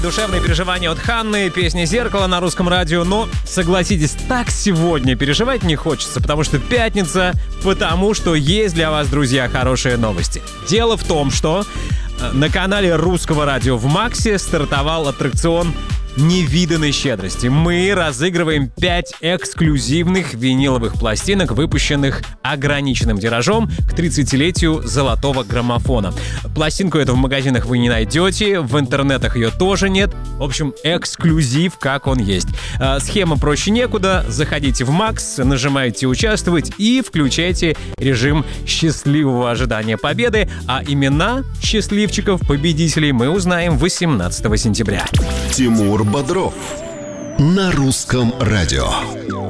Душевные переживания от Ханны, песня «Зеркало» на Русском радио. Но, согласитесь, так сегодня переживать не хочется, потому что пятница, потому что есть для вас, друзья, хорошие новости. Дело в том, что на канале Русского радио в Максе стартовал аттракцион невиданной щедрости. Мы разыгрываем 5 эксклюзивных виниловых пластинок, выпущенных ограниченным тиражом к 30-летию золотого граммофона. Пластинку эту в магазинах вы не найдете, в интернетах ее тоже нет. В общем, эксклюзив, как он есть. Схема проще некуда. Заходите в Макс, нажимаете «Участвовать» и включайте режим счастливого ожидания победы. А имена счастливчиков, победителей мы узнаем 18 сентября. Тимур Бодров на Русском радио.